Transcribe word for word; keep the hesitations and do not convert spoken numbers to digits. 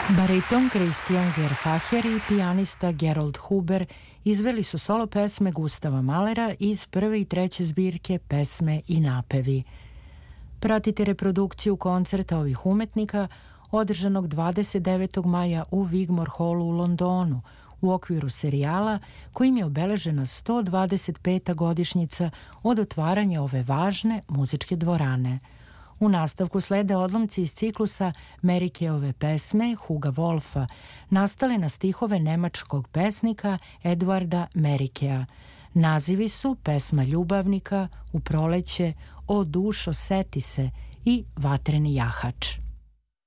Bariton Christian Gerhaher i pijanista Gerold Huber izveli su solo pesme Gustava Mahlera iz prve i treće zbirke Pesme i napevi. Pratite reprodukciju koncerta ovih umetnika održanog dvadeset devetog maja u Wigmore Hallu u Londonu u okviru serijala kojim je obeležena sto dvadeset peta godišnjica od otvaranja ove važne muzičke dvorane. U nastavku slede odlomci iz ciklusa Merikeove pesme Huga Wolfa, nastale na stihove nemačkog pesnika Eduarda Merikea. Nazivi su Pesma ljubavnika, U proleće, O dušo seti se i Vatreni jahač.